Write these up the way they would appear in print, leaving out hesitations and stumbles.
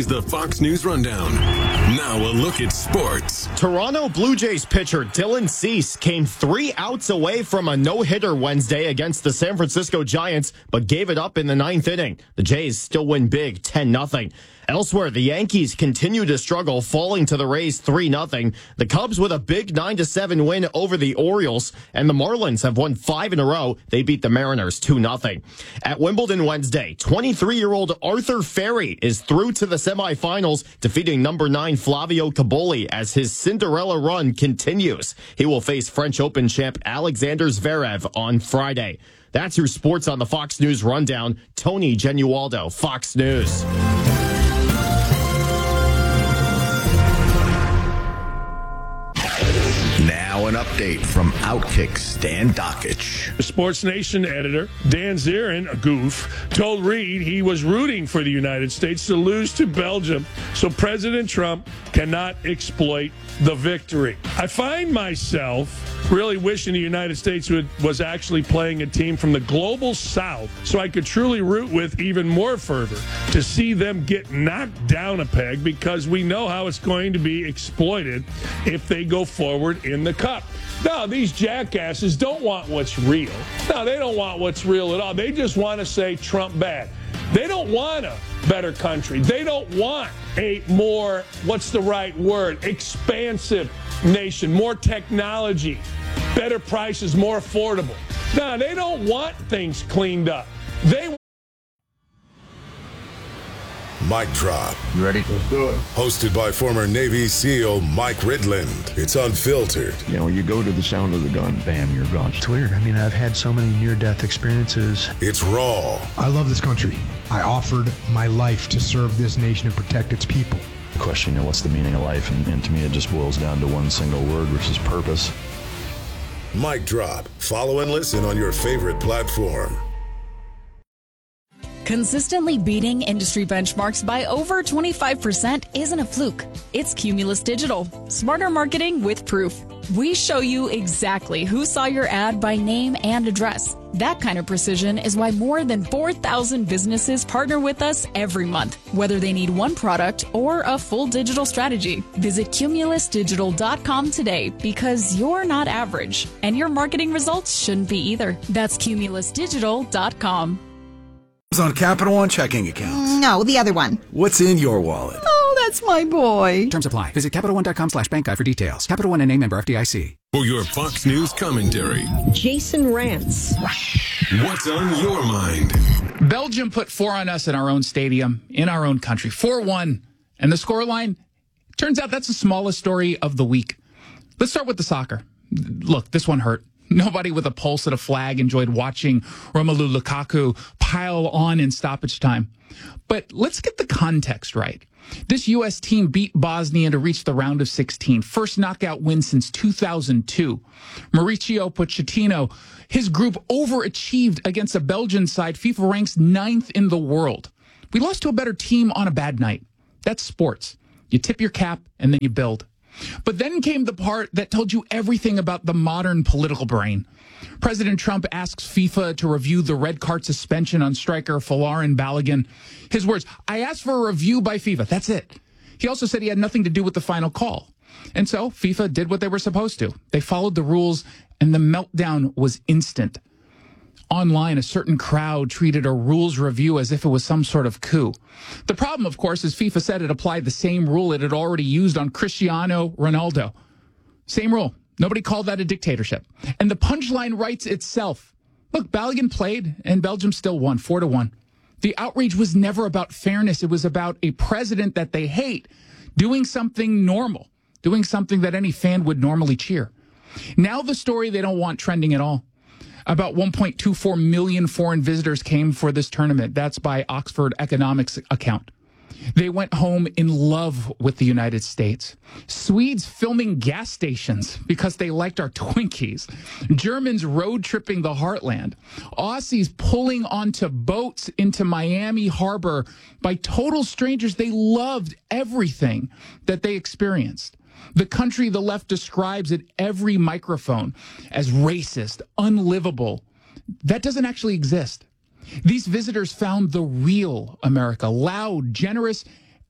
the Fox News Rundown. Now a look at sports. Toronto Blue Jays pitcher Dylan Cease came 3 outs away from a no-hitter Wednesday against the San Francisco Giants, but gave it up in the 9th inning. The Jays still win big 10-0. Elsewhere, the Yankees continue to struggle, falling to the Rays 3-0. The Cubs with a big 9-7 win over the Orioles, and the Marlins have won 5 in a row. They beat the Mariners 2-0. At Wimbledon Wednesday, 23-year-old Arthur Ferry is through to the semifinals, defeating number 9 Flavio Caboli as his Cinderella run continues. He will face French Open champ Alexander Zverev on Friday. That's your sports on the Fox News Rundown. Tony Genualdo, Fox News. Now an update from Outkick's Dan Dakich. Sports Nation editor Dan Zirin, a goof, told Reed he was rooting for the United States to lose to Belgium so President Trump cannot exploit the victory. I find myself really wishing the United States was actually playing a team from the global south so I could truly root with even more fervor to see them get knocked down a peg, because we know how it's going to be exploited if they go forward in the cup. No, these jackasses don't want what's real. No, they don't want what's real at all. They just want to say Trump bad. They don't want a better country. They don't want a more, what's the right word, expansive nation, more technology, better prices, more affordable. No, they don't want things cleaned up. They Mic Drop. You ready? Let's do it. Hosted by former Navy SEAL Mike Ridland. It's unfiltered. You know, you go to the sound of the gun, bam, you're gone. It's weird. I mean, I've had so many near-death experiences. It's raw. I love this country. I offered my life to serve this nation and protect its people. The question, you know, what's the meaning of life? And to me, it just boils down to one single word, which is purpose. Mic Drop. Follow and listen on your favorite platform. Consistently beating industry benchmarks by over 25% isn't a fluke. It's Cumulus Digital. Smarter marketing with proof. We show you exactly who saw your ad by name and address. That kind of precision is why more than 4,000 businesses partner with us every month, whether they need one product or a full digital strategy. Visit cumulusdigital.com today, because you're not average, and your marketing results shouldn't be either. That's cumulusdigital.com. On Capital One checking accounts. No, the other one. What's in your wallet? Oh, that's my boy. Terms apply. Visit CapitalOne.com/bank guide for details. Capital One, and a member FDIC. For your Fox News commentary, Jason Rants. What's on your mind? Belgium put 4 on us in our own stadium, in our own country. 4-1. And the scoreline, turns out that's the smallest story of the week. Let's start with the soccer. Look, this one hurt. Nobody with a pulse and a flag enjoyed watching Romelu Lukaku pile on in stoppage time. But let's get the context right. This U.S. team beat Bosnia to reach the round of 16. First knockout win since 2002. Mauricio Pochettino, his group overachieved against a Belgian side FIFA ranks 9th in the world. We lost to a better team on a bad night. That's sports. You tip your cap and then you build. But then came the part that told you everything about the modern political brain. President Trump asks FIFA to review the red card suspension on striker Folarin Balogun. His words, I asked for a review by FIFA. That's it. He also said he had nothing to do with the final call. And so FIFA did what they were supposed to. They followed the rules, and the meltdown was instant. Online, a certain crowd treated a rules review as if it was some sort of coup. The problem, of course, is FIFA said it applied the same rule it had already used on Cristiano Ronaldo. Same rule. Nobody called that a dictatorship. And the punchline writes itself. Look, Balogun played, and Belgium still won, 4-1. The outrage was never about fairness. It was about a president that they hate doing something normal, doing something that any fan would normally cheer. Now the story they don't want trending at all. About 1.24 million foreign visitors came for this tournament. That's by Oxford Economics account. They went home in love with the United States. Swedes filming gas stations because they liked our Twinkies. Germans road tripping the heartland. Aussies pulling onto boats into Miami Harbor by total strangers. They loved everything that they experienced. The country the left describes at every microphone as racist, unlivable. That doesn't actually exist. These visitors found the real America, loud, generous,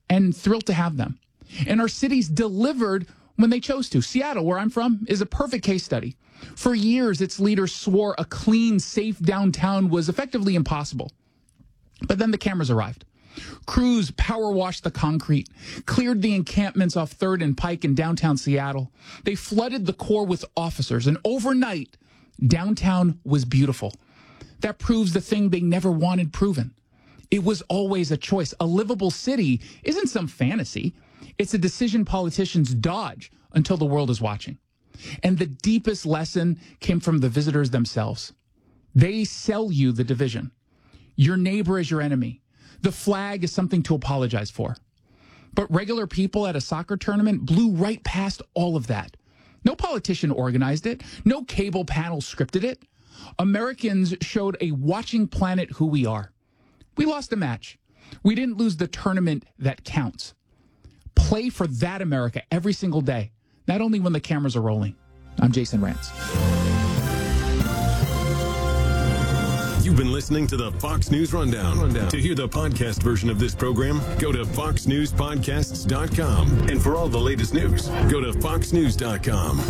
and thrilled to have them. And our cities delivered when they chose to. Seattle, where I'm from, is a perfect case study. For years, its leaders swore a clean, safe downtown was effectively impossible. But then the cameras arrived. Crews power washed the concrete, cleared the encampments off 3rd and Pike in downtown Seattle. They flooded the core with officers, and overnight, downtown was beautiful. That proves the thing they never wanted proven. It was always a choice. A livable city isn't some fantasy. It's a decision politicians dodge until the world is watching. And the deepest lesson came from the visitors themselves. They sell you the division. Your neighbor is your enemy. The flag is something to apologize for. But regular people at a soccer tournament blew right past all of that. No politician organized it. No cable panel scripted it. Americans showed a watching planet who we are. We lost a match. We didn't lose the tournament that counts. Play for that America every single day, not only when the cameras are rolling. I'm Jason Rantz. You've been listening to the Fox News Rundown. To hear the podcast version of this program, go to foxnewspodcasts.com. And for all the latest news, go to foxnews.com.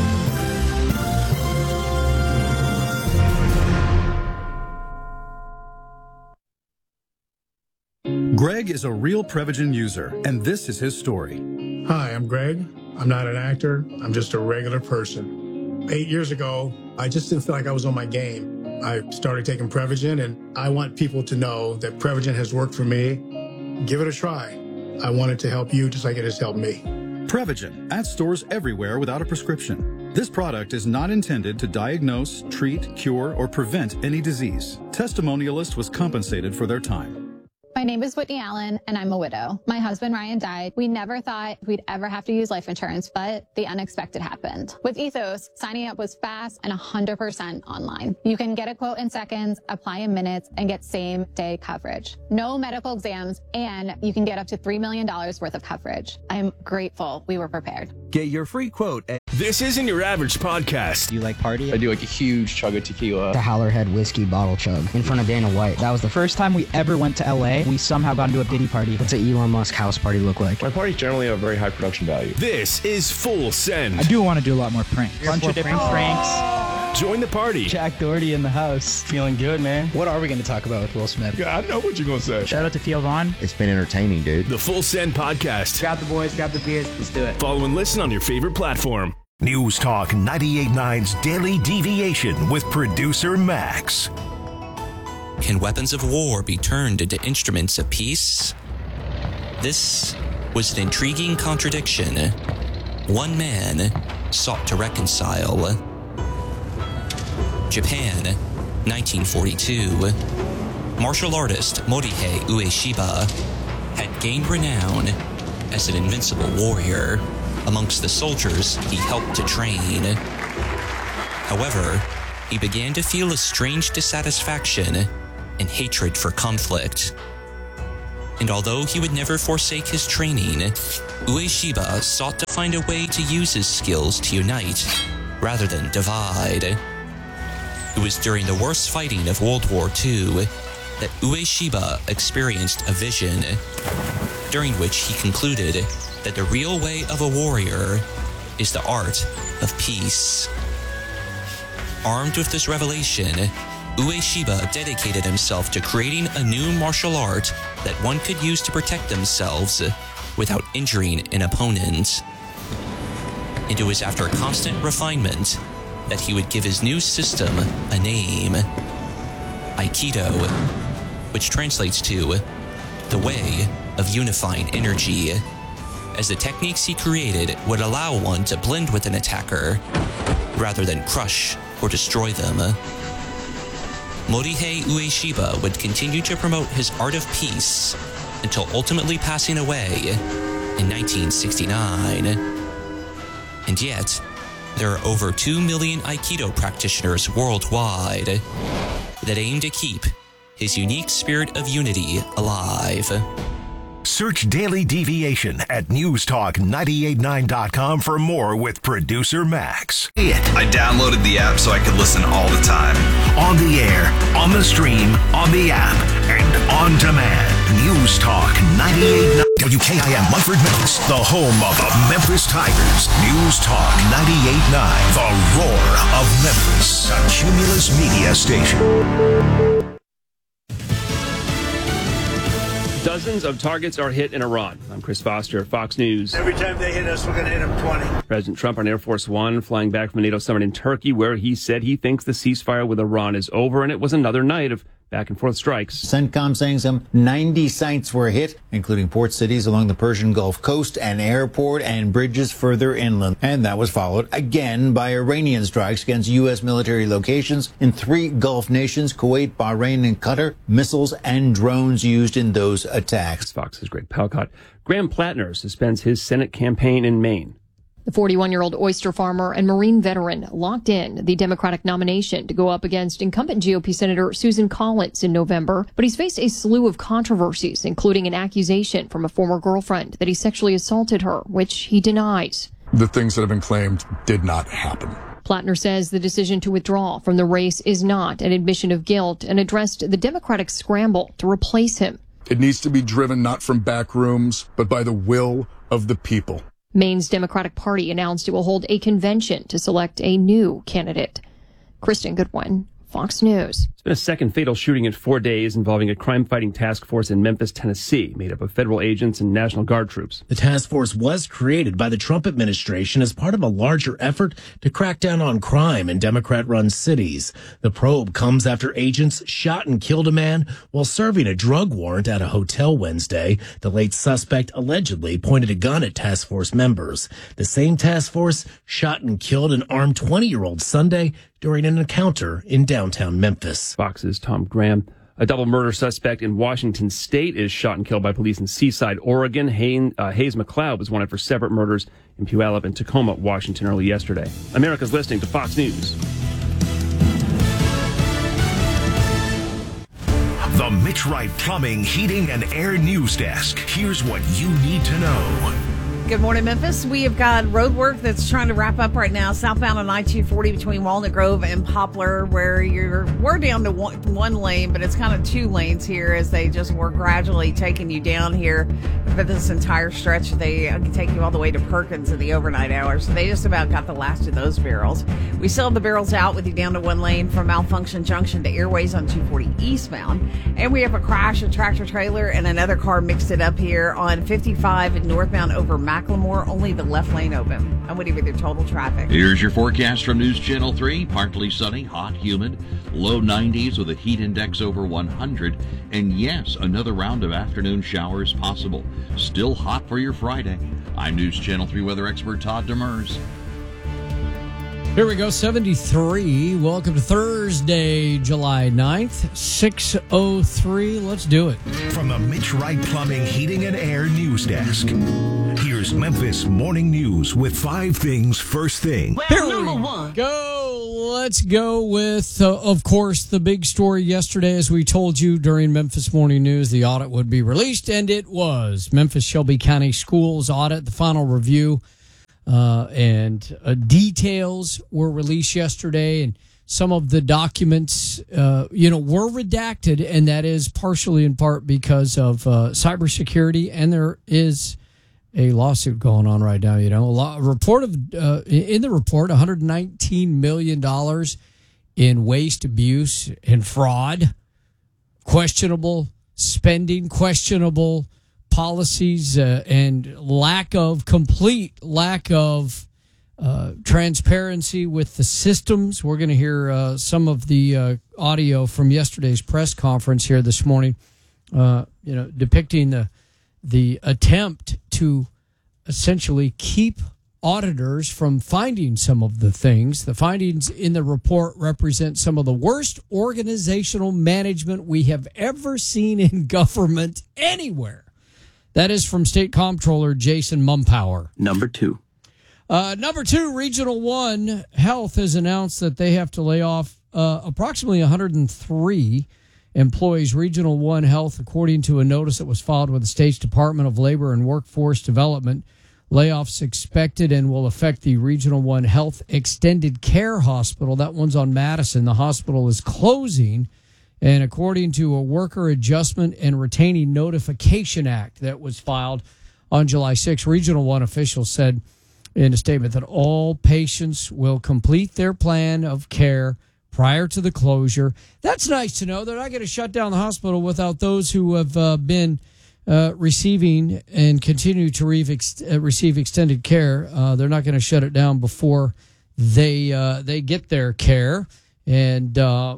Greg is a real Prevagen user, and this is his story. Hi, I'm Greg. I'm not an actor. I'm just a regular person. 8 years ago, I just didn't feel like I was on my game. I started taking Prevagen, and I want people to know that Prevagen has worked for me. Give it a try. I want it to help you just like it has helped me. Prevagen, at stores everywhere without a prescription. This product is not intended to diagnose, treat, cure, or prevent any disease. Testimonialist was compensated for their time. My name is Whitney Allen, and I'm a widow. My husband, Ryan, died. We never thought we'd ever have to use life insurance, but the unexpected happened. With Ethos, signing up was fast and 100% online. You can get a quote in seconds, apply in minutes, and get same-day coverage. No medical exams, and you can get up to $3 million worth of coverage. I'm grateful we were prepared. Get your free quote at... This isn't your average podcast. Do you like party? I do like a huge chug of tequila. The Howlerhead whiskey bottle chug in front of Dana White. That was the first time we ever went to LA. We somehow got into a Diddy party. What's an Elon Musk house party look like? My parties generally have very high production value. This is Full Send. I do want to do a lot more pranks. Bunch of different pranks. Join the party. Jack Doherty in the house. Feeling good, man. What are we going to talk about with Will Smith? Yeah, I know what you're going to say. Shout out to Theo Vaughn. It's been entertaining, dude. The Full Send podcast. Grab the boys, grab the beers. Let's do it. Follow and listen on your favorite platform. News Talk 98.9's Daily Deviation with producer Max. Can weapons of war be turned into instruments of peace? This was an intriguing contradiction. One man sought to reconcile. Japan, 1942. Martial artist Morihei Ueshiba had gained renown as an invincible warrior amongst the soldiers he helped to train. However, he began to feel a strange dissatisfaction and hatred for conflict. And although he would never forsake his training, Ueshiba sought to find a way to use his skills to unite rather than divide. It was during the worst fighting of World War II that Ueshiba experienced a vision, during which he concluded that the real way of a warrior is the art of peace. Armed with this revelation, Ueshiba dedicated himself to creating a new martial art that one could use to protect themselves without injuring an opponent. And it was after constant refinement that he would give his new system a name, Aikido, which translates to the way of unifying energy, as the techniques he created would allow one to blend with an attacker rather than crush or destroy them. Morihei Ueshiba would continue to promote his art of peace until ultimately passing away in 1969. And yet, there are over 2 million Aikido practitioners worldwide that aim to keep his unique spirit of unity alive. Search Daily Deviation at newstalk989.com for more with producer Max. I downloaded the app so I could listen all the time. On the air, on the stream, on the app, and on demand. News Talk 98.9. WKIM Munford, Memphis, the home of the Memphis Tigers. News Talk 98.9, the roar of Memphis, a Cumulus Media station. Dozens of targets are hit in Iran. I'm Chris Foster, Fox News. Every time they hit us, we're going to hit them 20. President Trump on Air Force One, flying back from a NATO summit in Turkey, where he said he thinks the ceasefire with Iran is over, and it was another night of back-and-forth strikes. CENTCOM saying some 90 sites were hit, including port cities along the Persian Gulf Coast, an airport, and bridges further inland. And that was followed again by Iranian strikes against U.S. military locations in 3 Gulf nations, Kuwait, Bahrain, and Qatar. Missiles and drones used in those attacks. Fox's Greg Palcott. Graham Plattner suspends his Senate campaign in Maine. The 41-year-old oyster farmer and Marine veteran locked in the Democratic nomination to go up against incumbent GOP Senator Susan Collins in November, but he's faced a slew of controversies, including an accusation from a former girlfriend that he sexually assaulted her, which he denies. The things that have been claimed did not happen. Plattner says the decision to withdraw from the race is not an admission of guilt and addressed the Democratic scramble to replace him. It needs to be driven not from back rooms, but by the will of the people. Maine's Democratic Party announced it will hold a convention to select a new candidate. Kristen Goodwin, Fox News. It's been a second fatal shooting in 4 days involving a crime-fighting task force in Memphis, Tennessee, made up of federal agents and National Guard troops. The task force was created by the Trump administration as part of a larger effort to crack down on crime in Democrat-run cities. The probe comes after agents shot and killed a man while serving a drug warrant at a hotel Wednesday. The late suspect allegedly pointed a gun at task force members. The same task force shot and killed an armed 20-year-old Sunday during an encounter in downtown Memphis. Fox's Tom Graham. A double murder suspect in Washington State is shot and killed by police in Seaside, Oregon. Hayes McLeod was wanted for separate murders in Puyallup and Tacoma, Washington, early yesterday. America's listening to Fox News. The Mitch Wright Plumbing, Heating, and Air News Desk. Here's what you need to know. Good morning, Memphis. We have got road work that's trying to wrap up right now, southbound on I-240 between Walnut Grove and Poplar, where we're down to one lane, but it's kind of 2 lanes here as they just were gradually taking you down here for this entire stretch. They take you all the way to Perkins in the overnight hours. So they just about got the last of those barrels. We still have the barrels out with you down to 1 lane from Malfunction Junction to Airways on 240 eastbound. And we have a crash, a tractor trailer, and another car mixed it up here on 55 northbound over Macklemore, only the left lane open. I'm waiting with your total traffic. Here's your forecast from News Channel 3. Partly sunny, hot, humid, low 90s with a heat index over 100. And yes, another round of afternoon showers possible. Still hot for your Friday. I'm News Channel 3 weather expert Todd Demers. Here we go, 73. Welcome to Thursday, July 9th, 6:03. Let's do it. From the Mitch Wright Plumbing, Heating, and Air News Desk, here's Memphis Morning News with 5 things first thing. Here we go. Let's go with, of course, the big story yesterday. As we told you during Memphis Morning News, the audit would be released, and it was. Memphis Shelby County Schools audit, the final review. And details were released yesterday, and some of the documents, were redacted, and that is partially in part because of cybersecurity, and there is a lawsuit going on right now. In the report, $119 million in waste, abuse, and fraud, questionable spending, questionable policies, and complete lack of transparency with the systems. We're going to hear some of the audio from yesterday's press conference here this morning, depicting the attempt to essentially keep auditors from finding some of the things. The findings in the report represent some of the worst organizational management we have ever seen in government anywhere. That is from State Comptroller Jason Mumpower. Number 2. Regional 1 Health has announced that they have to lay off approximately 103 employees. Regional 1 Health, according to a notice that was filed with the state's Department of Labor and Workforce Development, layoffs expected and will affect the Regional 1 Health Extended Care Hospital. That one's on Madison. The hospital is closing And according to a Worker Adjustment and Retaining Notification Act that was filed on July 6, Regional 1 officials said in a statement that all patients will complete their plan of care prior to the closure. That's nice to know. They're not going to shut down the hospital without those who have been receiving and continue to receive extended care. They're not going to shut it down before they get their care. And look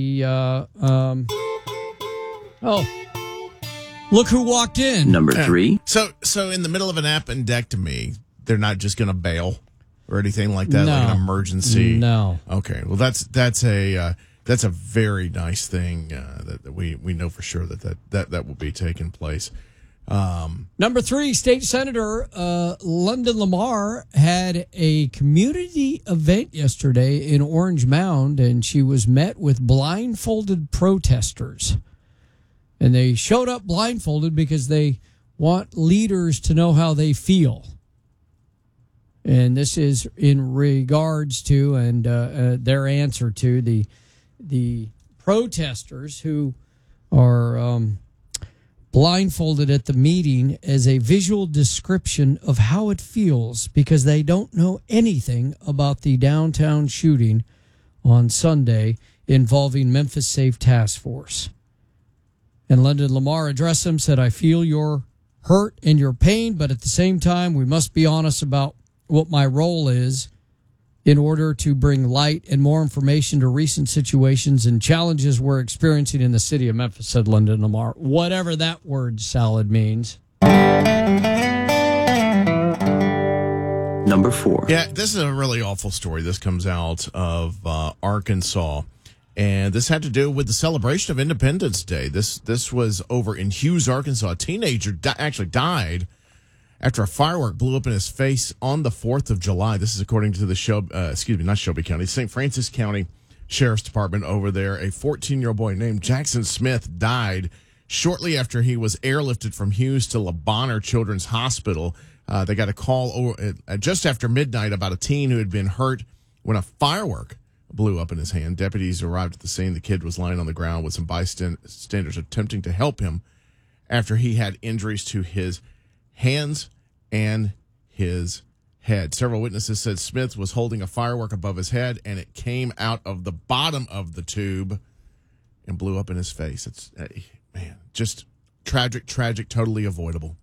who walked in. Number 3. So in the middle of an appendectomy, they're not just going to bail or anything like that, like an emergency. No. Okay. Well, that's a very nice thing that we know for sure that will be taking place. Number 3, State Senator London Lamar had a community event yesterday in Orange Mound, and she was met with blindfolded protesters. And they showed up blindfolded because they want leaders to know how they feel. And this is in regards to and their answer to the protesters who are blindfolded at the meeting as a visual description of how it feels because they don't know anything about the downtown shooting on Sunday involving Memphis Safe Task Force. And London Lamar addressed them, said, "I feel your hurt and your pain, but at the same time, we must be honest about what my role is in order to bring light and more information to recent situations and challenges we're experiencing in the city of Memphis," said London Lamar. Whatever that word salad means. Number 4. Yeah, this is a really awful story. This comes out of Arkansas. And this had to do with the celebration of Independence Day. This was over in Hughes, Arkansas. A teenager actually died after a firework blew up in his face on the 4th of July. This is according to the not Shelby County, St. Francis County Sheriff's Department over there. A 14-year-old boy named Jackson Smith died shortly after he was airlifted from Hughes to Le Bonheur Children's Hospital. They got a call just after midnight about a teen who had been hurt when a firework blew up in his hand. Deputies arrived at the scene. The kid was lying on the ground with some bystanders attempting to help him after he had injuries to his hands and his head. Several witnesses said Smith was holding a firework above his head and it came out of the bottom of the tube and blew up in his face. It's, man, just tragic, totally avoidable.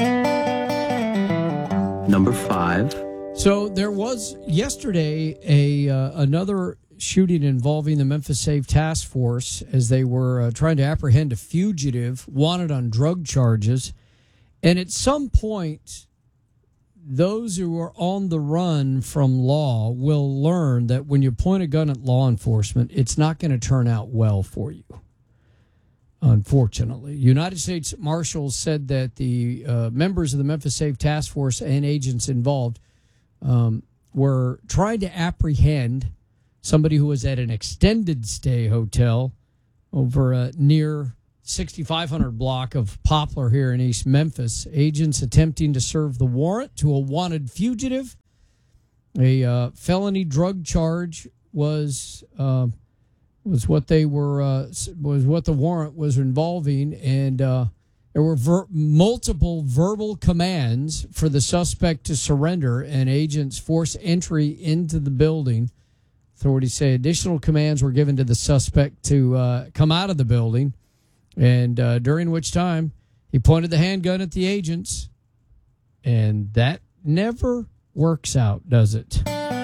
Number 5. So there was yesterday another shooting involving the Memphis Safe Task Force as they were trying to apprehend a fugitive wanted on drug charges. And at some point, those who are on the run from law will learn that when you point a gun at law enforcement, it's not going to turn out well for you, unfortunately. United States Marshals said that the members of the Memphis Safe Task Force and agents involved were trying to apprehend somebody who was at an extended stay hotel over near 6500 block of Poplar here in East Memphis. Agents attempting to serve the warrant to a wanted fugitive. A felony drug charge was what they were was what the warrant was involving, and there were multiple verbal commands for the suspect to surrender, and agents forced entry into the building. Authorities say additional commands were given to the suspect to come out of the building, and during which time he pointed the handgun at the agents, and that never works out, does it?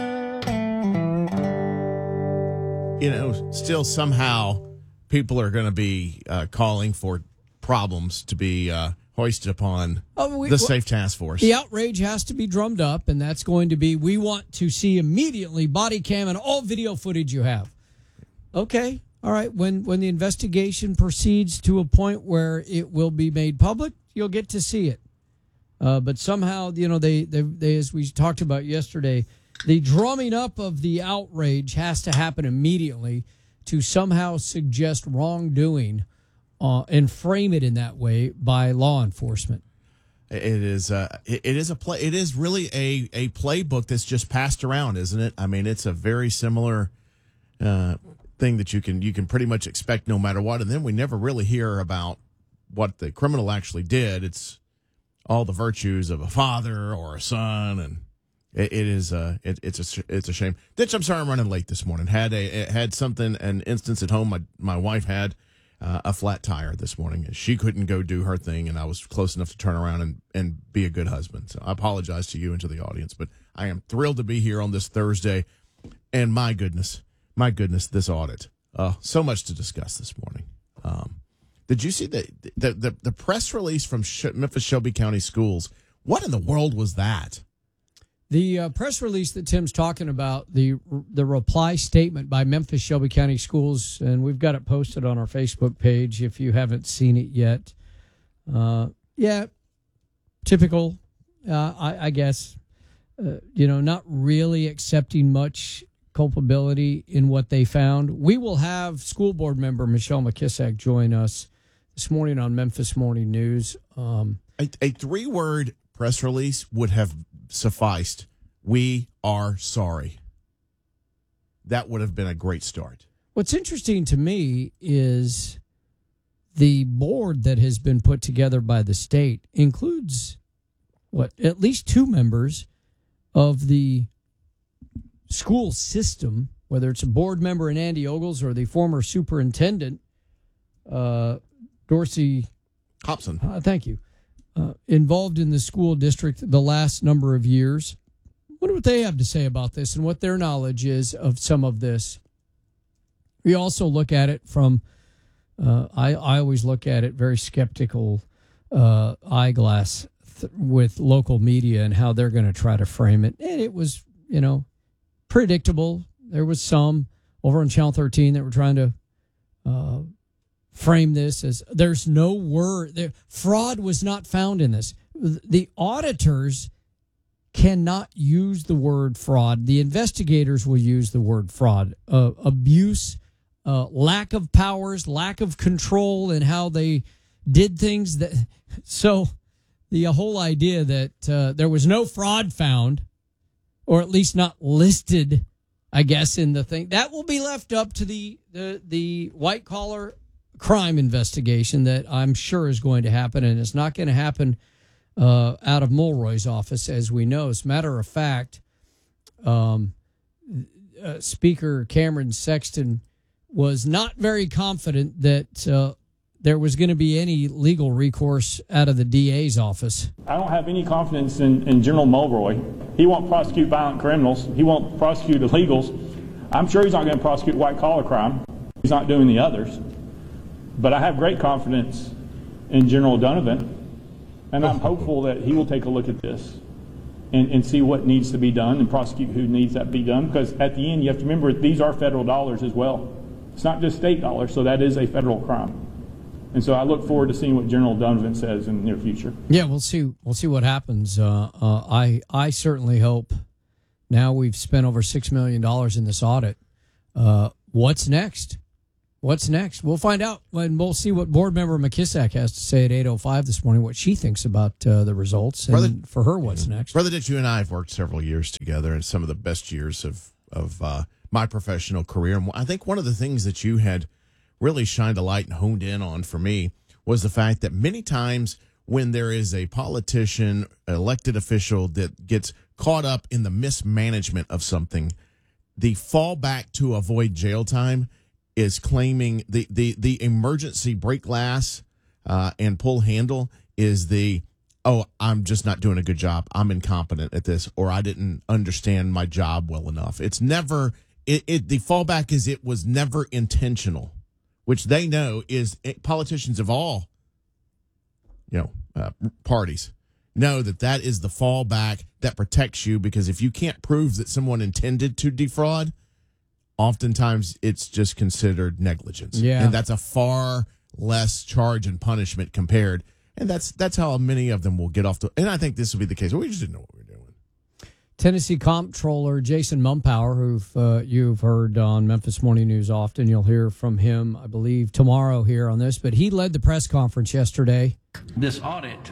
You know, still somehow people are going to be calling for problems to be hoisted upon the Safe Task Force. The outrage has to be drummed up, and that's going to be, we want to see immediately body cam and all video footage you have. Okay, all right. When the investigation proceeds to a point where it will be made public, you'll get to see it. But somehow, you know, they as we talked about yesterday, the drumming up of the outrage has to happen immediately to somehow suggest wrongdoing and frame it in that way by law enforcement. It is really a playbook that's just passed around, isn't it? I mean, it's a very similar thing that you can pretty much expect no matter what, and then we never really hear about what the criminal actually did. It's all the virtues of a father or a son, and it's a shame. Ditch, I'm sorry I'm running late this morning. Had an instance at home. My wife had a flat tire this morning, and she couldn't go do her thing, and I was close enough to turn around and be a good husband. So I apologize to you and to the audience, but I am thrilled to be here on this Thursday. And my goodness, this audit. So much to discuss this morning. Did you see the press release from Memphis Shelby County Schools? What in the world was that? The press release that Tim's talking about, the reply statement by Memphis Shelby County Schools, and we've got it posted on our Facebook page if you haven't seen it yet. Typical, I guess, not really accepting much culpability in what they found. We will have school board member Michelle McKissack join us this morning on Memphis Morning News. A 3-word press release would have sufficed. We are sorry. That would have been a great start. What's interesting to me is the board that has been put together by the state includes at least 2 members of the school system, whether it's a board member in Andy Ogles or the former superintendent, Dorsey Hobson. Thank you. Involved in the school district the last number of years. Wonder what they have to say about this and what their knowledge is of some of this. We also look at it from, I always look at it very skeptical eyeglass with local media and how they're going to try to frame it. And it was, predictable. There was some over on Channel 13 that were trying to frame this as there's no word. Fraud was not found in this. The auditors cannot use the word fraud. The investigators will use the word fraud. Abuse, lack of powers, lack of control in how they did things. So the whole idea that there was no fraud found, or at least not listed, I guess, in the thing, that will be left up to the white-collar crime investigation that I'm sure is going to happen, and it's not going to happen out of Mulroy's office, as we know. As a matter of fact, Speaker Cameron Sexton was not very confident that there was going to be any legal recourse out of the DA's office. I don't have any confidence in General Mulroy. He won't prosecute violent criminals. He won't prosecute illegals. I'm sure he's not going to prosecute white-collar crime. He's not doing the others. But I have great confidence in General Donovan, and I'm hopeful that he will take a look at this and see what needs to be done and prosecute who needs that to be done. Because at the end, you have to remember these are federal dollars as well. It's not just state dollars, so that is a federal crime. And so I look forward to seeing what General Donovan says in the near future. Yeah, we'll see. We'll see what happens. I certainly hope. Now we've spent over $6 million in this audit. What's next? What's next? We'll find out, and we'll see what board member McKissack has to say at 8:05 this morning, what she thinks about the results, and for her, what's next. Brother Ditch, you and I have worked several years together, and some of the best years of my professional career. And I think one of the things that you had really shined a light and honed in on for me was the fact that many times when there is a politician, elected official that gets caught up in the mismanagement of something, the fallback to avoid jail time is claiming the emergency break glass and pull handle is I'm just not doing a good job. I'm incompetent at this, or I didn't understand my job well enough. It's never the fallback is it was never intentional, which they know is politicians of all parties know that is the fallback that protects you, because if you can't prove that someone intended to defraud, oftentimes it's just considered negligence. Yeah. And that's a far less charge and punishment compared. And that's how many of them will get off and I think this will be the case. We just didn't know what we were doing. Tennessee Comptroller Jason Mumpower, who you've heard on Memphis Morning News often. You'll hear from him, I believe, tomorrow here on this. But he led the press conference yesterday. This audit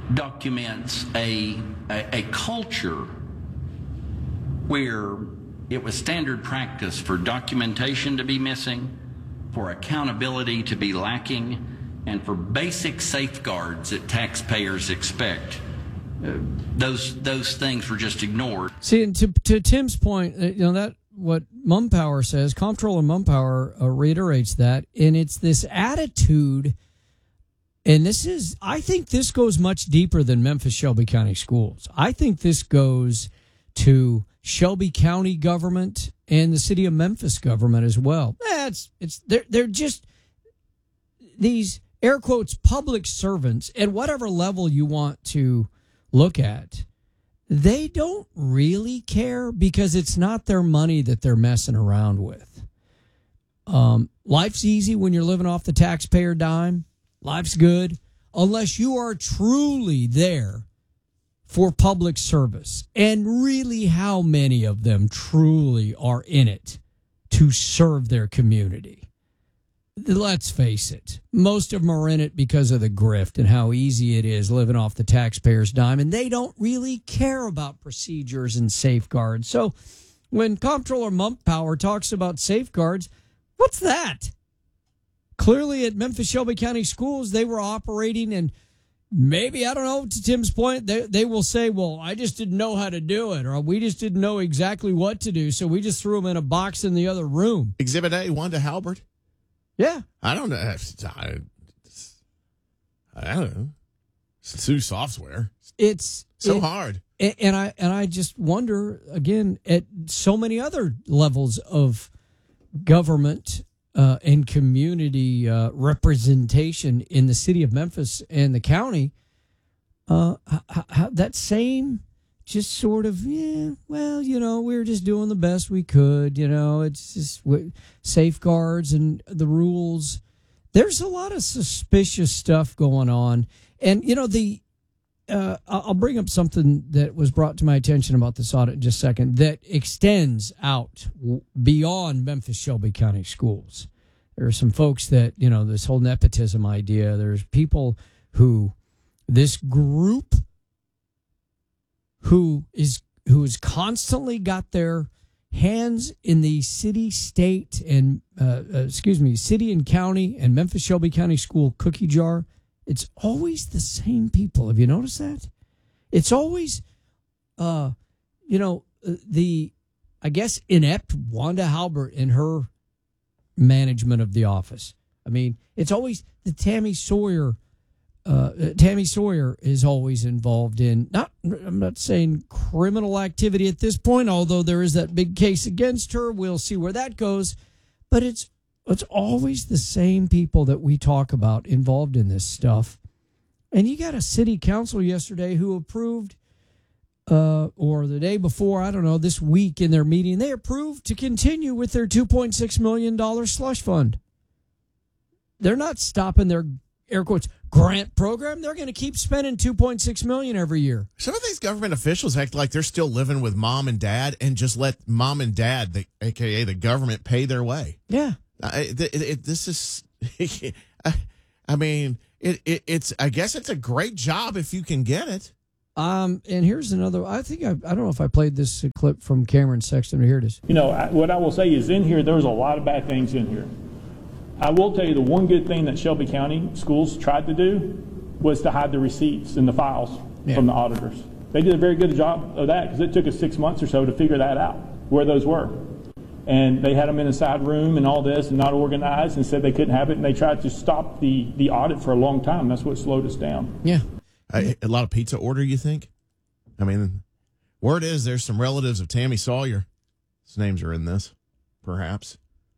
documents a culture where It was standard practice for documentation to be missing, for accountability to be lacking, and for basic safeguards that taxpayers expect. Those things were just ignored. See, and to Tim's point, that what Mumpower says, Comptroller Mumpower reiterates that, and it's this attitude, and I think this goes much deeper than Memphis Shelby County Schools. I think this goes to Shelby County government and the city of Memphis government as well. They're just these air quotes public servants at whatever level you want to look at. They don't really care because it's not their money that they're messing around with. Life's easy when you're living off the taxpayer dime. Life's good unless you are truly there for public service. And really, how many of them truly are in it to serve their community? Let's face it, most of them are in it because of the grift and how easy it is living off the taxpayer's dime, and they don't really care about procedures and safeguards. So when Comptroller Mumpower talks about safeguards, what's that? Clearly at Memphis Shelby County Schools, they were operating, and maybe, I don't know, to Tim's point, they will say, well, I just didn't know how to do it, or we just didn't know exactly what to do, so we just threw them in a box in the other room. Exhibit A, Wanda Halbert. Yeah. I don't know. I don't know. It's new software. It's hard. And I just wonder, again, at so many other levels of government and community representation in the city of Memphis and the county, how that same just sort of, we're just doing the best we could. It's just safeguards and the rules. There's a lot of suspicious stuff going on. And, I'll bring up something that was brought to my attention about this audit in just a second that extends out beyond Memphis Shelby County Schools. There are some folks that, this whole nepotism idea, there's people this group who has constantly got their hands in the city, state, and city and county and Memphis Shelby County School cookie jar. It's always the same people. Have you noticed that? It's always, I guess, inept Wanda Halbert in her management of the office. I mean, it's always the Tammy Sawyer. Tammy Sawyer is always involved in, I'm not saying criminal activity at this point, although there is that big case against her. We'll see where that goes. But it's always the same people that we talk about involved in this stuff. And you got a city council yesterday who approved, or the day before, I don't know, this week in their meeting, they approved to continue with their $2.6 million slush fund. They're not stopping their, air quotes, grant program. They're going to keep spending $2.6 million every year. Some of these government officials act like they're still living with mom and dad and just let mom and dad, aka the government, pay their way. Yeah. This is, I mean, it's. I guess it's a great job if you can get it. And here's another. I don't know if I played this clip from Cameron Sexton. Here it is. What I will say is in here, there's a lot of bad things in here. I will tell you the one good thing that Shelby County Schools tried to do was to hide the receipts and the files from the auditors. They did a very good job of that because it took us 6 months or so to figure that out, where those were. And they had them in a side room and all this and not organized and said they couldn't have it. And they tried to stop the audit for a long time. That's what slowed us down. Yeah. A lot of pizza order, you think? I mean, word is there's some relatives of Tammy Sawyer. His names are in this, perhaps.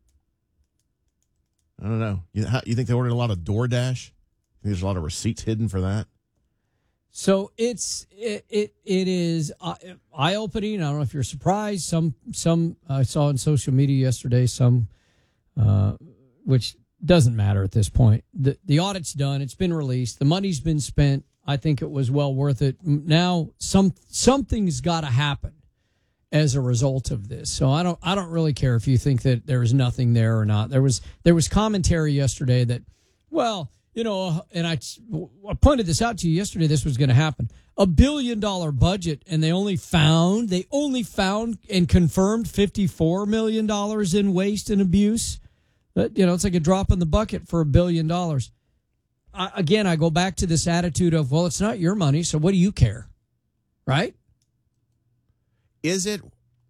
I don't know. You think they ordered a lot of DoorDash? There's a lot of receipts hidden for that. So it is eye-opening. I don't know if you're surprised. Some I saw on social media yesterday. Some, which doesn't matter at this point. The audit's done. It's been released. The money's been spent. I think it was well worth it. Now something's got to happen as a result of this. So I don't really care if you think that there is nothing there or not. There was commentary yesterday that, well, and I pointed this out to you yesterday, this was going to happen. $1 billion budget, and they only found and confirmed $54 million in waste and abuse. But, it's like a drop in the bucket for $1 billion. Again, I go back to this attitude of, well, it's not your money, so what do you care? Right? Is it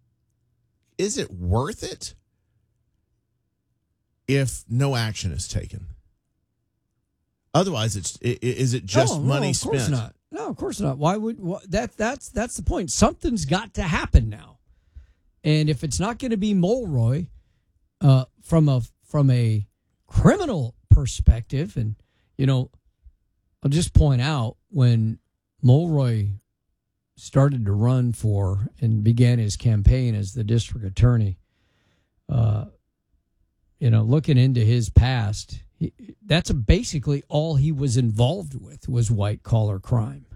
worth it if no action is taken? Otherwise, is it just money spent? Of course not. No, of course not. Why would that's the point. Something's got to happen now, and if it's not going to be Mulroy, from a criminal perspective, and I'll just point out when Mulroy started to run for and began his campaign as the district attorney, looking into his past, that's basically all he was involved with was white-collar crime.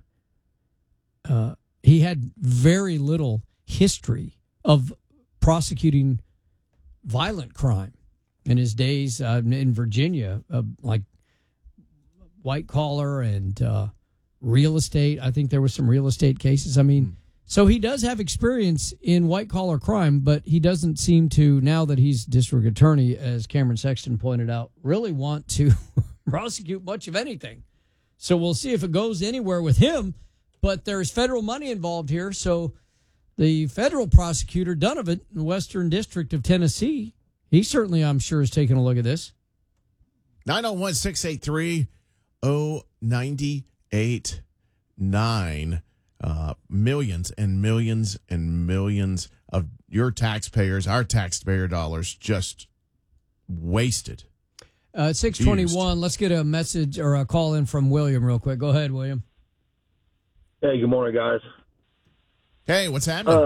He had very little history of prosecuting violent crime in his days in Virginia, like white-collar and real estate. I think there were some real estate cases. I mean, so he does have experience in white-collar crime, but he doesn't seem to, now that he's district attorney, as Cameron Sexton pointed out, really want to prosecute much of anything. So we'll see if it goes anywhere with him, but there's federal money involved here, so the federal prosecutor, Donovan, in the Western District of Tennessee, he certainly, I'm sure, is taking a look at this. 901-683-0989. Millions and millions and millions of your taxpayers, our taxpayer dollars, just wasted. 621. Let's get a message or a call in from William real quick. Go ahead, William. Hey, good morning, guys. Hey, what's happening?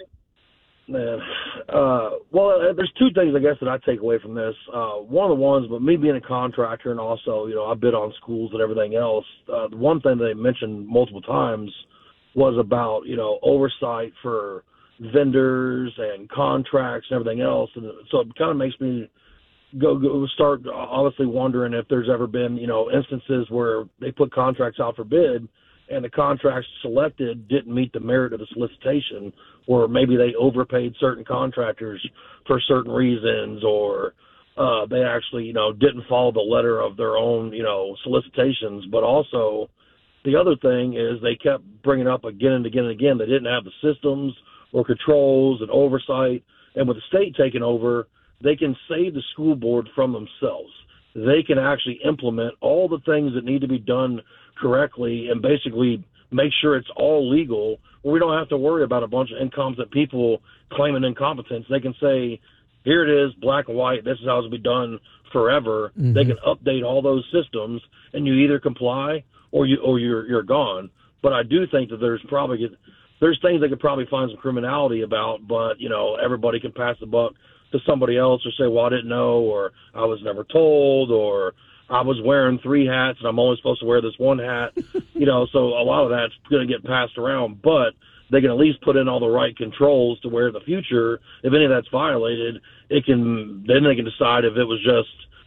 Well, there's two things, I guess, that I take away from this. One of the ones, but me being a contractor and also, I bid on schools and everything else, the one thing they mentioned multiple times was about, oversight for vendors and contracts and everything else. And so it kind of makes me start honestly wondering if there's ever been, instances where they put contracts out for bid and the contracts selected didn't meet the merit of the solicitation, or maybe they overpaid certain contractors for certain reasons, or they actually, didn't follow the letter of their own, solicitations. But also the other thing is they kept bringing up again and again and again, they didn't have the systems or controls and oversight. And with the state taking over, they can save the school board from themselves. They can actually implement all the things that need to be done correctly and basically make sure it's all legal. We don't have to worry about a bunch of incompetent people claiming incompetence. They can say, here it is, black and white, this is how it's going to be done forever. Mm-hmm. They can update all those systems, and you either comply or you're gone. But I do think that there's things they could probably find some criminality about, but, everybody can pass the buck to somebody else or say, well, I didn't know, or I was never told, or I was wearing 3 hats and I'm only supposed to wear this 1 hat. So a lot of that's going to get passed around, but they can at least put in all the right controls to where in the future, if any of that's violated, then they can decide if it was just,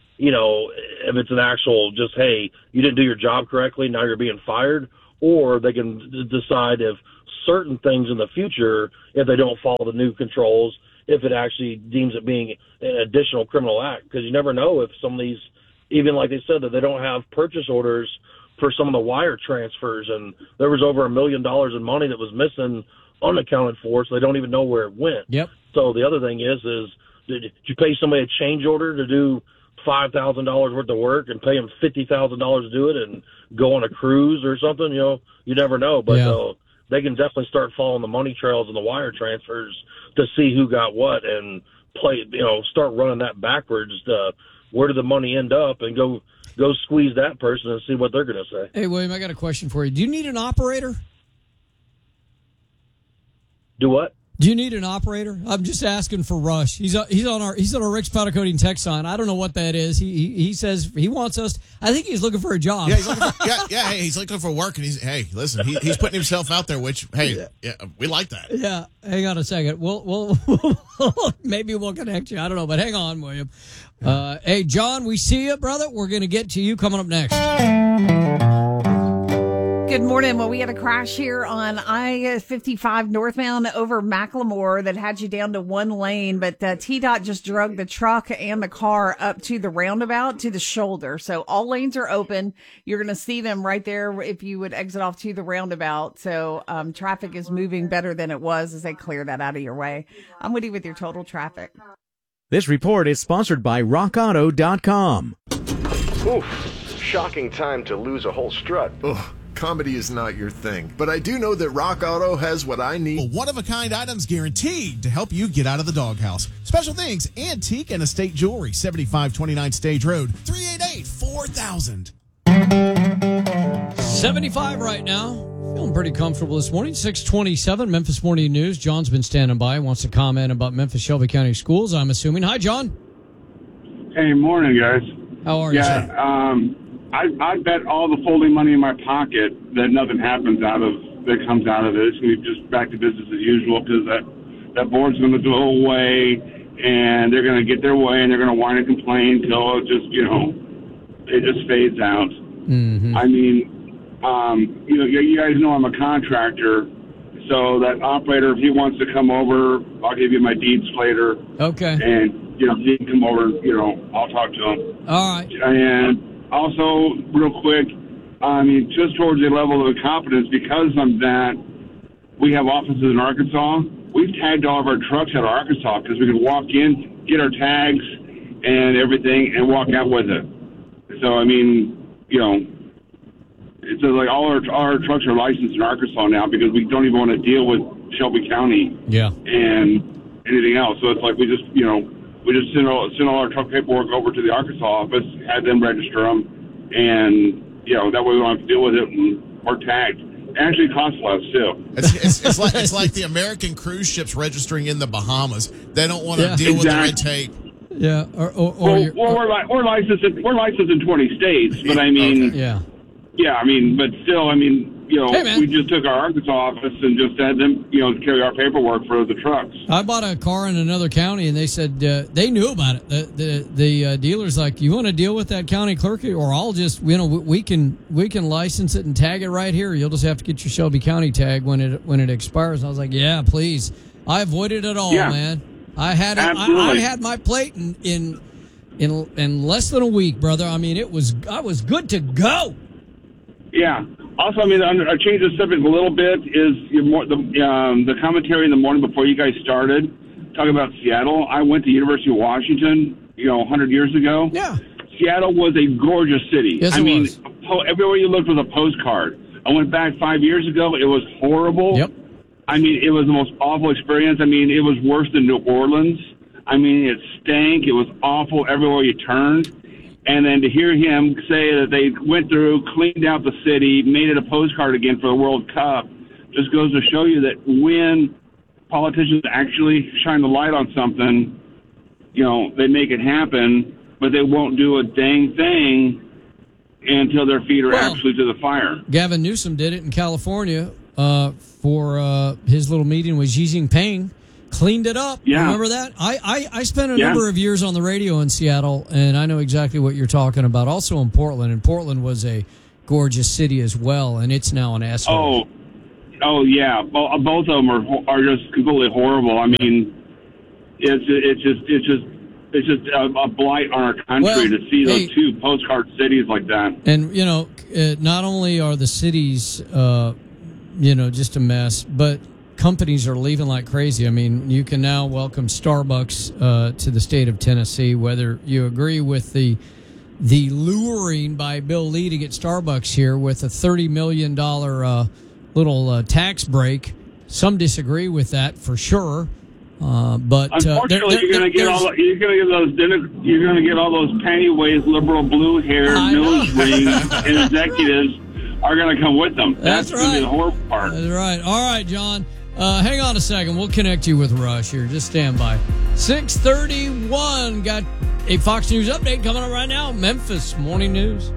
if it's an actual just, hey, you didn't do your job correctly, now you're being fired, or they can decide if certain things in the future, if they don't follow the new controls, if it actually deems it being an additional criminal act. Because you never know if some of these, even like they said, that they don't have purchase orders for some of the wire transfers, and there was over $1 million in money that was missing, unaccounted for, so they don't even know where it went. Yep. So the other thing is did you pay somebody a change order to do $5,000 worth of work and pay them $50,000 to do it and go on a cruise or something? You never know, but they can definitely start following the money trails and the wire transfers to see who got what and start running that backwards to where did the money end up, and go squeeze that person and see what they're going to say. Hey, William, I got a question for you. Do you need an operator? Do what? Do you need an operator? I'm just asking for Rush. He's on our Rick's Powder Coating text line. I don't know what that is. He says he wants us. I think he's looking for a job. Yeah, he's looking for work, and he's putting himself out there. Which we like that. Yeah, hang on a second. We'll maybe we'll connect you. I don't know, but hang on, William. Hey, John, we see you, brother. We're going to get to you coming up next. Good morning. Well, we had a crash here on I-55 northbound over Macklemore that had you down to one lane, but TDOT just drug the truck and the car up to the roundabout to the shoulder. So all lanes are open. You're going to see them right there if you would exit off to the roundabout. So traffic is moving better than it was as they clear that out of your way. I'm Woody with your total traffic. This report is sponsored by RockAuto.com. Oof, shocking time to lose a whole strut. Ugh. Comedy is not your thing, but I do know that Rock Auto has what I need. One-of-a-kind items guaranteed to help you get out of the doghouse. Special things, antique and estate jewelry, 7529 Stage Road, 388-4000. 75 right now. Feeling pretty comfortable this morning. 627 Memphis Morning News. John's been standing by. Wants to comment about Memphis Shelby County Schools, I'm assuming. Hi, John. Hey, morning, guys. How are you? Yeah, I bet all the folding money in my pocket that nothing happens that comes out of this. We're just back to business as usual because that board's going to go away and they're going to get their way and they're going to whine and complain until it just fades out. Mm-hmm. I mean, you guys know I'm a contractor, so that operator, if he wants to come over, I'll give you my deeds later. Okay. And, if he can come over, I'll talk to him. All right. And also, real quick, just towards the level of incompetence, because of that, we have offices in Arkansas. We've tagged all of our trucks out of Arkansas because we can walk in, get our tags and everything, and walk out with it. So, it's like all our trucks are licensed in Arkansas now because we don't even want to deal with Shelby County and anything else. So it's like we just send all our truck paperwork over to the Arkansas office, have them register them, and that way we don't have to deal with it, and we're tagged. It actually costs less too. It's like the American cruise ships registering in the Bahamas. They don't want to deal with the red tape. Yeah, we're licensed in 20 states, but but still, we just took our Arkansas office and just had them, carry our paperwork for the trucks. I bought a car in another county, and they said they knew about it. The dealer's like, you want to deal with that county clerk, or I'll just, we can license it and tag it right here. You'll just have to get your Shelby County tag when it expires. And I was like, yeah, please. I avoided it all, man. I had I had my plate in less than a week, brother. I was good to go. Yeah. Also, I changed the subject a little bit. Is the commentary in the morning before you guys started talking about Seattle? I went to University of Washington, 100 years ago. Yeah. Seattle was a gorgeous city. Yes, it was. Everywhere you looked was a postcard. I went back 5 years ago. It was horrible. Yep. It was the most awful experience. It was worse than New Orleans. It stank. It was awful everywhere you turned. And then to hear him say that they went through, cleaned out the city, made it a postcard again for the World Cup, just goes to show you that when politicians actually shine the light on something, they make it happen, but they won't do a dang thing until their feet are actually to the fire. Gavin Newsom did it in California for his little meeting with Xi Jinping. Cleaned it up. Yeah. Remember that? I spent a number of years on the radio in Seattle, and I know exactly what you're talking about. Also in Portland, and Portland was a gorgeous city as well, and it's now an asshole. Oh yeah. Both of them are just completely horrible. It's just a blight on our country to see those two postcard cities like that. And not only are the cities, just a mess, but companies are leaving like crazy. You can now welcome Starbucks to the state of Tennessee, whether you agree with the luring by Bill Lee to get Starbucks here with a $30 million little tax break. Some disagree with that for sure. But unfortunately, you're going to get all those panty-waist, liberal, blue-haired nose rings and executives are going to come with them. That's going to be the horrible part. That's right. All right, John. Hang on a second. We'll connect you with Rush here. Just stand by. 6:31. Got a Fox News update coming up right now. Memphis Morning News.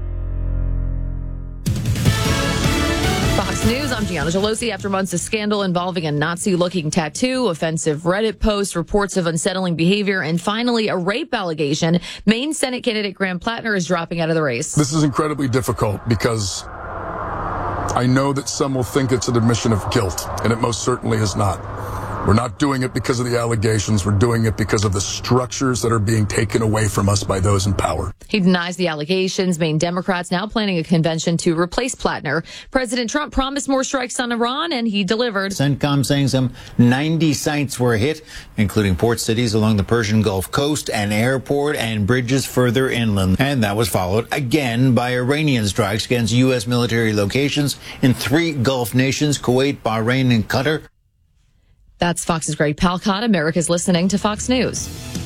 Fox News, I'm Gianna Gelosi. After months of scandal involving a Nazi-looking tattoo, offensive Reddit posts, reports of unsettling behavior, and finally a rape allegation, Maine Senate candidate Graham Plattner is dropping out of the race. This is incredibly difficult because I know that some will think it's an admission of guilt, and it most certainly is not. We're not doing it because of the allegations. We're doing it because of the structures that are being taken away from us by those in power. He denies the allegations. Maine Democrats now planning a convention to replace Plattner. President Trump promised more strikes on Iran, and he delivered. CENTCOM saying some 90 sites were hit, including port cities along the Persian Gulf coast, an airport, and bridges further inland. And that was followed again by Iranian strikes against U.S. military locations in 3 Gulf nations, Kuwait, Bahrain, and Qatar. That's Fox's Greg Palcott. America's listening to Fox News.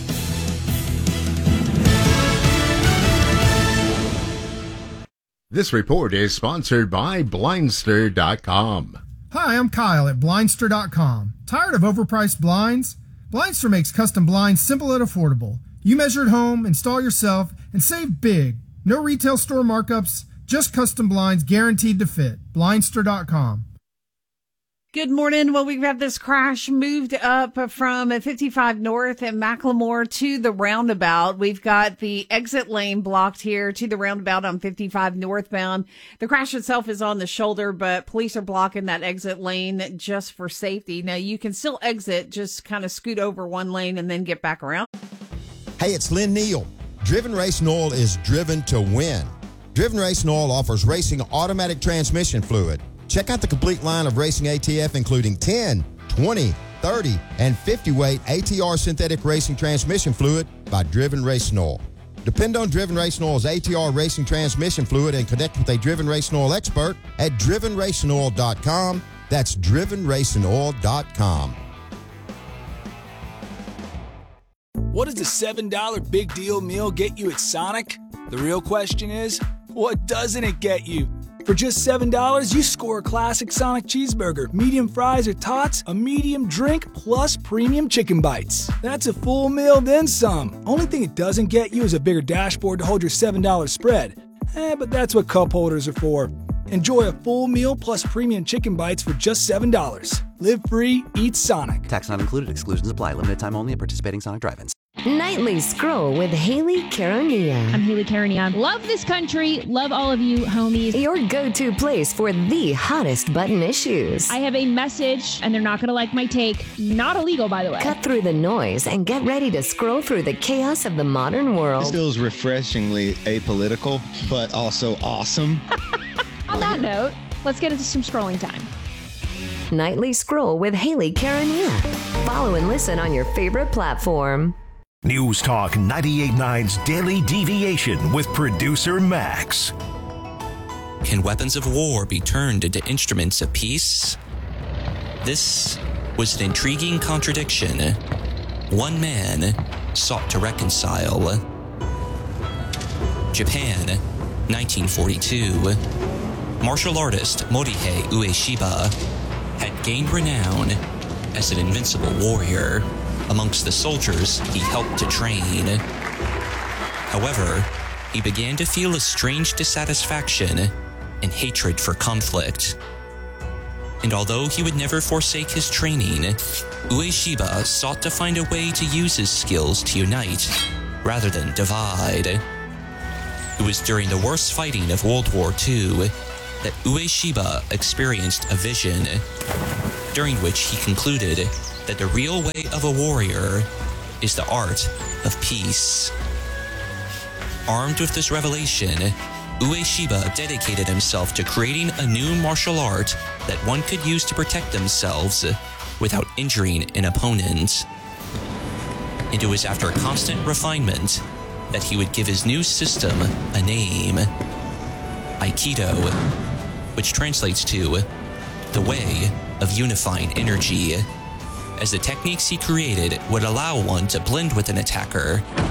This report is sponsored by Blindster.com. Hi, I'm Kyle at Blindster.com. Tired of overpriced blinds? Blindster makes custom blinds simple and affordable. You measure at home, install yourself, and save big. No retail store markups, just custom blinds guaranteed to fit. Blindster.com. Good morning. Well, we've got this crash moved up from 55 North and Macklemore to the roundabout. We've got the exit lane blocked here to the roundabout on 55 northbound. The crash itself is on the shoulder, but police are blocking that exit lane just for safety. Now, you can still exit, just kind of scoot over one lane and then get back around. Hey, it's Lynn Neal. Driven Racing Oil is driven to win. Driven Racing Oil offers racing automatic transmission fluid. Check out the complete line of racing ATF, including 10, 20, 30, and 50-weight ATR synthetic racing transmission fluid by Driven Racing Oil. Depend on Driven Racing Oil's ATR racing transmission fluid and connect with a Driven Racing Oil expert at DrivenRacingOil.com. That's DrivenRacingOil.com. What does a $7 big deal meal get you at Sonic? The real question is, what doesn't it get you? For just $7, you score a classic Sonic cheeseburger, medium fries or tots, a medium drink, plus premium chicken bites. That's a full meal, then some. Only thing it doesn't get you is a bigger dashboard to hold your $7 spread. But that's what cup holders are for. Enjoy a full meal plus premium chicken bites for just $7. Live free, eat Sonic. Tax not included. Exclusions apply. Limited time only at participating Sonic drive-ins. Nightly Scroll with Haley Caronia. I'm Haley Caronia. Love this country. Love all of you, homies. Your go-to place for the hottest button issues. I have a message, and they're not going to like my take. Not illegal, by the way. Cut through the noise and get ready to scroll through the chaos of the modern world. This feels refreshingly apolitical, but also awesome. On that note, let's get into some scrolling time. Nightly Scroll with Haley Caronia. Follow and listen on your favorite platform. News Talk 98.9's Daily Deviation with producer Max. Can weapons of war be turned into instruments of peace? This was an intriguing contradiction. One man sought to reconcile. Japan, 1942. Martial artist Morihei Ueshiba had gained renown as an invincible warrior amongst the soldiers he helped to train. However, he began to feel a strange dissatisfaction and hatred for conflict. And although he would never forsake his training, Ueshiba sought to find a way to use his skills to unite rather than divide. It was during the worst fighting of World War II that Ueshiba experienced a vision, during which he concluded that the real way of a warrior is the art of peace. Armed with this revelation, Ueshiba dedicated himself to creating a new martial art that one could use to protect themselves without injuring an opponent. And it was after constant refinement that he would give his new system a name: Aikido, which translates to the way of unifying energy, as the techniques he created would allow one to blend with an attacker